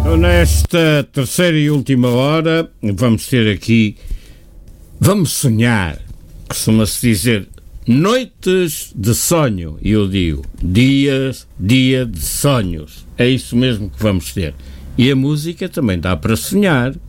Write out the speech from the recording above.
Nesta terceira e última hora vamos ter aqui, vamos sonhar, costuma-se dizer noites de sonho, e eu digo dia de sonhos, é isso mesmo que vamos ter. E a música também dá para sonhar,